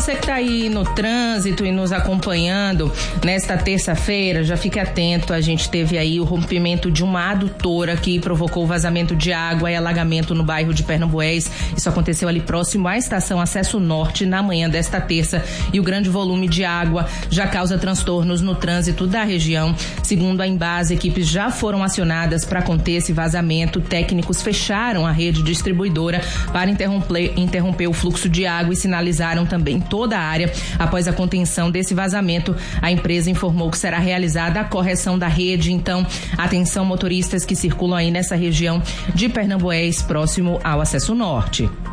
você que está aí no trânsito e nos acompanhando nesta terça-feira, já fique atento. A gente teve aí o rompimento de uma adutora que provocou vazamento de água e alagamento no bairro de Pernambués. Isso aconteceu ali próximo à estação Acesso Norte na manhã desta terça, e o grande volume de água já causa transtornos no trânsito da região. Segundo a Embasa, equipes já foram acionadas para conter esse vazamento. Técnicos fecharam a rede distribuidora para interromper o fluxo de água e sinalizaram também toda a área. Após a contenção desse vazamento, a empresa informou que será realizada a correção da rede. Então, atenção motoristas que circulam aí nessa região de Pernambués, próximo ao Acesso Norte.